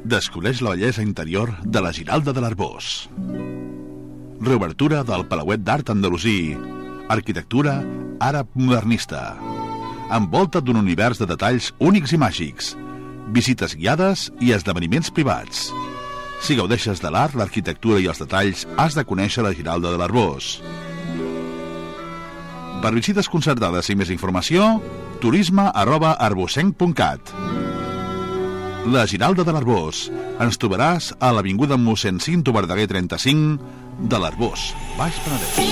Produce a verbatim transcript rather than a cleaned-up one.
Descobreix la bellesa interior de la Giralda de l'Arboç. Reobertura del Palauet d'Art Andalusí. Arquitectura àrab modernista. Envolta't d'un univers de detalls únics i màgics. Visites guiades i esdeveniments privats. Si gaudeixes de l'art, l'arquitectura i els detalls, has de conèixer la Giralda de l'Arboç. Per visites concertades i més informació, turisme arroba arbocenc punt cat. La Giralda de l'Arboç. Ens trobaràs a l'avinguda mossèn Cinto Verdaguer trenta-cinc de l'Arboç, Baix Penedès.